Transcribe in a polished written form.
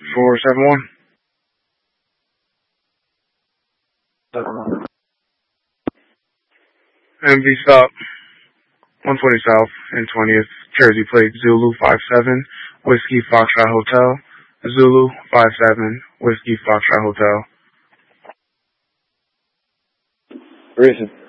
471. MV stop 120 South and 20th, Jersey plate Zulu 57, Whiskey Foxtrot Hotel, Zulu 57, Whiskey Foxtrot Hotel. Reason.